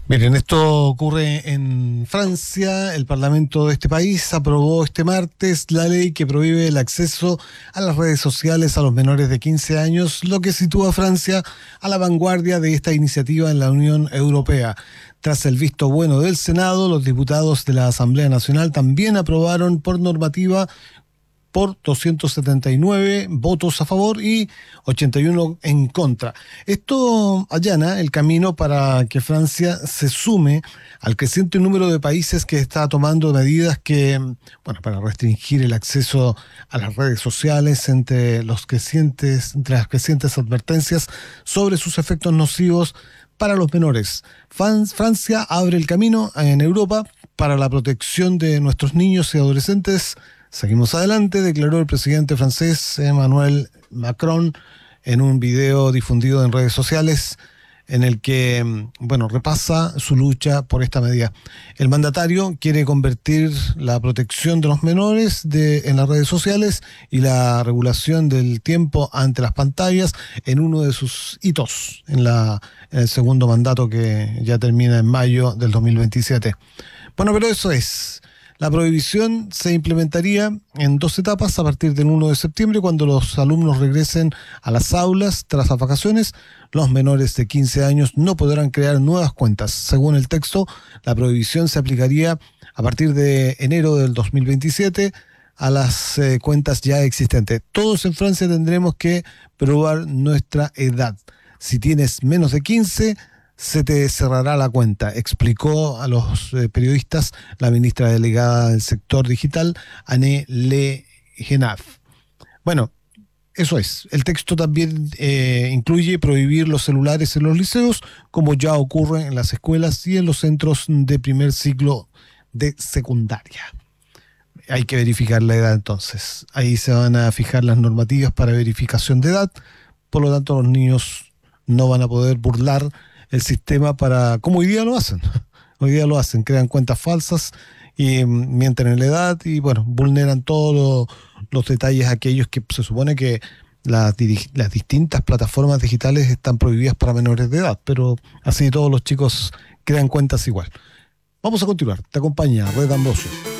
Miren, esto ocurre en Francia. El Parlamento de este país aprobó este martes la ley que prohíbe el acceso a las redes sociales a los menores de 15 años, lo que sitúa a Francia a la vanguardia de esta iniciativa en la Unión Europea. Tras el visto bueno del Senado, los diputados de la Asamblea Nacional también aprobaron por normativa por 279 votos a favor y 81 en contra. Esto allana el camino para que Francia se sume al creciente número de países que está tomando medidas para restringir el acceso a las redes sociales entre las crecientes advertencias sobre sus efectos nocivos para los menores. Francia abre el camino en Europa para la protección de nuestros niños y adolescentes. Seguimos adelante, declaró el presidente francés Emmanuel Macron en un video difundido en redes sociales en el que, repasa su lucha por esta medida. El mandatario quiere convertir la protección de los menores en las redes sociales y la regulación del tiempo ante las pantallas en uno de sus hitos en el segundo mandato que ya termina en mayo del 2027. Pero eso es. La prohibición se implementaría en 2 etapas a partir del 1 de septiembre, cuando los alumnos regresen a las aulas tras las vacaciones. Los menores de 15 años no podrán crear nuevas cuentas. Según el texto, la prohibición se aplicaría a partir de enero del 2027 a las cuentas ya existentes. Todos en Francia tendremos que probar nuestra edad. Si tienes menos de 15, se te cerrará la cuenta, explicó a los periodistas la ministra delegada del sector digital, Anne Le Genaf. Eso es. El texto también incluye prohibir los celulares en los liceos, como ya ocurre en las escuelas y en los centros de primer ciclo de secundaria. Hay que verificar la edad entonces. Ahí se van a fijar las normativas para verificación de edad. Por lo tanto, los niños no van a poder burlar el sistema como hoy día lo hacen. Hoy día lo hacen, crean cuentas falsas y mienten en la edad y vulneran todos los detalles aquellos que se supone que las distintas plataformas digitales están prohibidas para menores de edad, pero así todos los chicos crean cuentas igual. Vamos a continuar. Te acompaña Red Ambrosio.